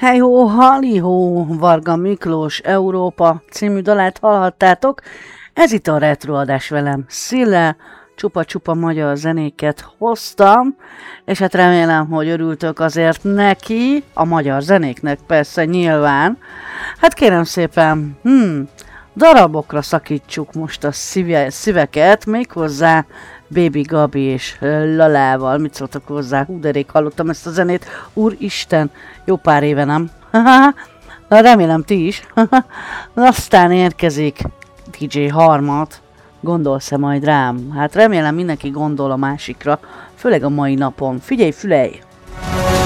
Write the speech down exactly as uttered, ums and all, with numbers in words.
Hejhó, halihó, Varga Miklós Európa című dalát hallhattátok. Ez itt a retroadás velem, Szille, csupa-csupa magyar zenéket hoztam, és hát remélem, hogy örültök azért neki, a magyar zenéknek persze nyilván. Hát kérem szépen, hmm, darabokra szakítsuk most a szíve, szíveket, méghozzá Baby Gabi és Lalával. Mit szóltak hozzá? Hú, de rég hallottam ezt a zenét. Úristen, jó pár éve nem. Remélem ti is. Aztán érkezik dé dzsé Harmat. Gondolsz-e majd rám? Hát remélem mindenki gondol a másikra, főleg a mai napon. Figyelj, fülej!